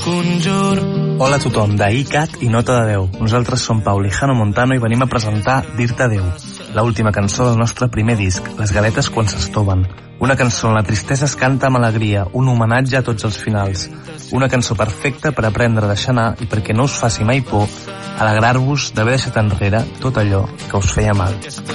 conjur. Hola a tothom, d'ICAT i Nota de 10. Nosaltres som Pau Lijano Montano i venim a presentar Dir-te adeu, l'última cançó del nostre primer disc, Les galetes quan s'estoven. Una cançó on la tristesa es canta amb alegria, un homenatge a tots els finals. Una cançó perfecta per aprendre a deixar anar i perquè no us faci mai por alegrar-vos d'haver deixat enrere tot allò que us feia mal.